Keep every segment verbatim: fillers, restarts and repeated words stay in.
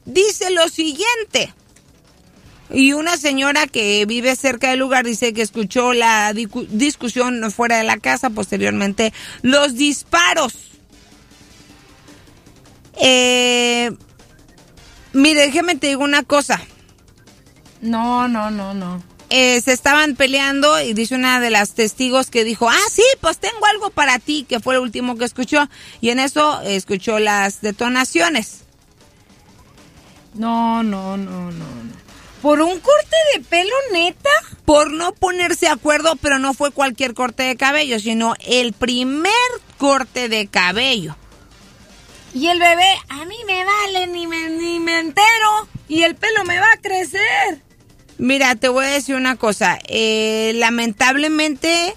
dice lo siguiente. Y una señora que vive cerca del lugar dice que escuchó la dicu- discusión fuera de la casa, posteriormente los disparos. Eh, mire, déjeme te digo una cosa. No, no, no, no. Eh, se estaban peleando y dice una de las testigos que dijo, ah, sí, pues tengo algo para ti, que fue lo último que escuchó. Y en eso escuchó las detonaciones. No, no, no, no, no. ¿Por un corte de pelo, neta? Por no ponerse de acuerdo, pero no fue cualquier corte de cabello, sino el primer corte de cabello. Y el bebé, a mí me vale, ni me, ni me entero. Y el pelo me va a crecer. Mira, te voy a decir una cosa. Eh, lamentablemente,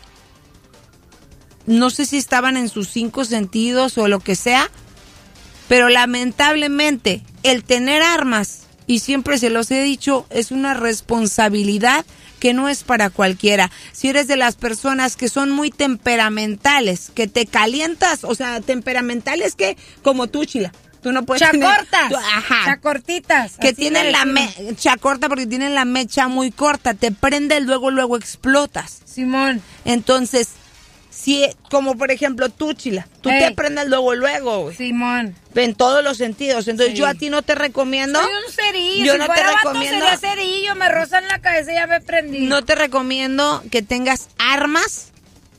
no sé si estaban en sus cinco sentidos o lo que sea, pero lamentablemente el tener armas, y siempre se los he dicho, es una responsabilidad que no es para cualquiera. Si eres de las personas que son muy temperamentales, que te calientas, o sea, temperamentales que, como tú, Chila, tú no puedes chacortas, tener... Tú, ajá. Chacortitas. Que tienen la me, chacorta porque tienen la mecha muy corta, te prende luego, luego explotas. Simón. Entonces, si, como por ejemplo tú, Chila, tú Ey. te prendes luego, luego, güey. Simón. En todos los sentidos. Entonces Sí. yo a ti no te recomiendo. Soy un cerillo. Yo si no fuera te vato, recomiendo. sería cerillo, me rozan la cabeza y ya me prendí. No te recomiendo que tengas armas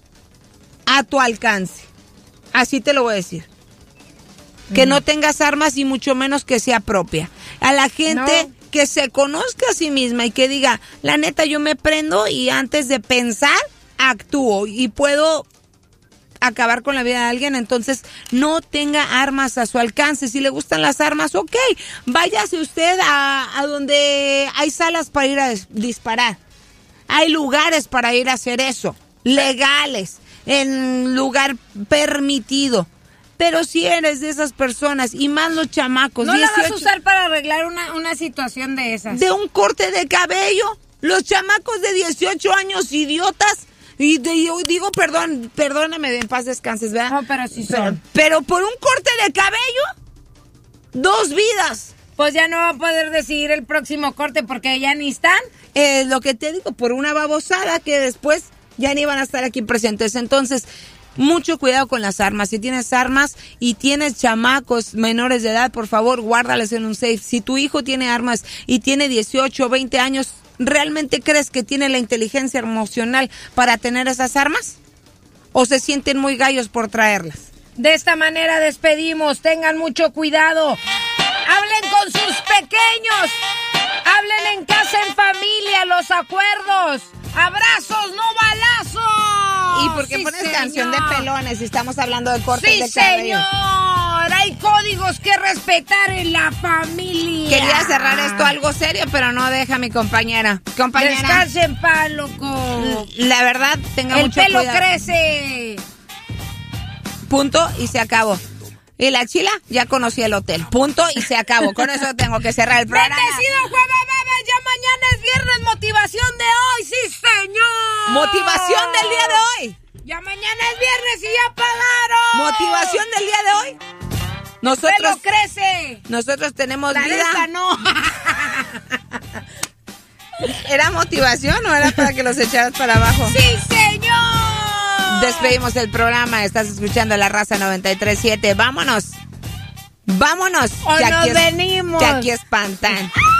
a tu alcance. Así te lo voy a decir. Que mm. no tengas armas y mucho menos que sea propia. A la gente no. que se conozca a sí misma y que diga, la neta, yo me prendo y antes de pensar, actúo y puedo acabar con la vida de alguien. Entonces no tenga armas a su alcance. Si le gustan las armas, ok, váyase usted a, a donde hay salas para ir a disparar, hay lugares para ir a hacer eso, legales, en lugar permitido. Pero si eres de esas personas, y más los chamacos, no dieciocho, la vas a usar para arreglar una, una situación de esas. De un corte de cabello, los chamacos de dieciocho años, idiotas. Y de, yo digo, perdón, perdóname, en paz descanses, ¿verdad? No, pero sí son. Pero, pero por un corte de cabello, dos vidas. Pues ya no va a poder decidir el próximo corte porque ya ni están. Eh, lo que te digo, por una babosada que después ya ni van a estar aquí presentes. Entonces, mucho cuidado con las armas. Si tienes armas y tienes chamacos menores de edad, por favor, guárdales en un safe. Si tu hijo tiene armas y tiene dieciocho o veinte años, ¿realmente crees que tiene la inteligencia emocional para tener esas armas? ¿O se sienten muy gallos por traerlas? De esta manera despedimos. Tengan mucho cuidado. Hablen con sus pequeños. Hablen en casa, en familia, los acuerdos. Abrazos, no balazos. ¿Y por qué sí, pones señor. canción de pelones si estamos hablando de cortes sí, de cabello? Señor. Hay códigos que respetar en la familia. Quería cerrar esto algo serio, pero no deja mi compañera. Compañera. Descanse en paz, loco. La verdad, tenga El mucho pelo cuidado. crece. Punto y se acabó. Y la Chila ya conocí el hotel. Punto y se acabó. Con eso tengo que cerrar el programa. Bendecido jueves, bebé. Ya mañana es viernes. Motivación de hoy. Sí, señor. Motivación del día de hoy. Ya mañana es viernes y ya pagaron. Motivación del día de hoy. Nosotros, pelo crece. Nosotros tenemos la vida. Esta no. ¿Era motivación o era para que los echaras para abajo? Sí, señor. Despedimos el programa. Estás escuchando La Raza noventa y tres punto siete. Vámonos. Vámonos. O que nos aquí es, venimos. que aquí espantan.